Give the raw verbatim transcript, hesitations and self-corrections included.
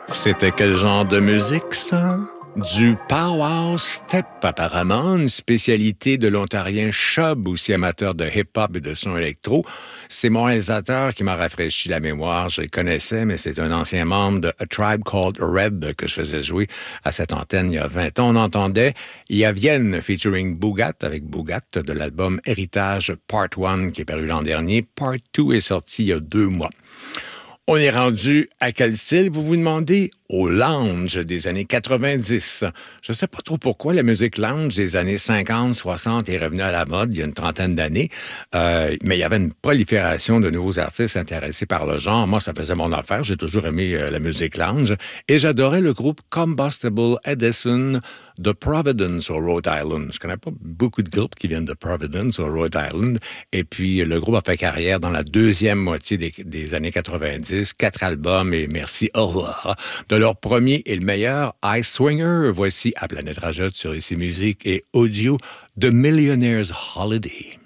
C'était quel genre de musique, ça? Du pow-wow step, apparemment, une spécialité de l'Ontarien Chubb, aussi amateur de hip-hop et de son électro. C'est mon réalisateur qui m'a rafraîchi la mémoire. Je le connaissais, mais c'est un ancien membre de A Tribe Called Red que je faisais jouer à cette antenne il y a vingt ans. On entendait Yavienne featuring Boogat avec Boogat de l'album Héritage Part un qui est paru l'an dernier. Part deux est sorti il y a deux mois. On est rendu à quel style, vous vous demandez? Au lounge des années quatre-vingt-dix. Je ne sais pas trop pourquoi la musique lounge des années cinquante, soixante est revenue à la mode il y a une trentaine d'années, euh, mais il y avait une prolifération de nouveaux artistes intéressés par le genre. Moi, ça faisait mon affaire. J'ai toujours aimé euh, la musique lounge et j'adorais le groupe Combustible Edison de Providence au Rhode Island. Je connais pas beaucoup de groupes qui viennent de Providence au Rhode Island. Et puis, le groupe a fait carrière dans la deuxième moitié des, des années quatre-vingt-dix. Quatre albums et merci, au revoir. De leur premier et le meilleur, I Swinger. Voici à Planète Rajot sur I C Musique et Audio, The Millionaire's Holiday.